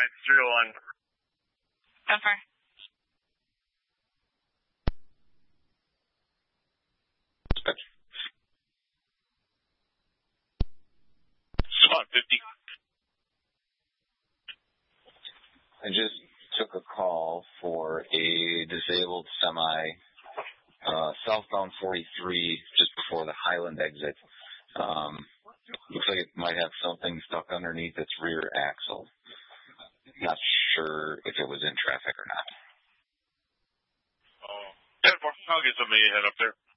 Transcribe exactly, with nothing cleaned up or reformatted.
nine zero one. Over. Spot fifty. I just took a call for a disabled semi, uh, southbound forty-three, just before the Highland exit. Um, looks like it might have something stuck underneath its rear axle. Not sure if it was in traffic or not. Oh, ten four. I'll get somebody to head up there.